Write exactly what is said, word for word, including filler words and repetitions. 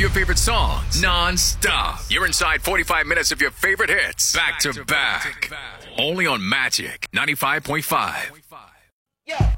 your favorite songs non-stop. You're inside forty-five minutes of your favorite hits back to back. Only on Magic ninety-five point five. Yeah.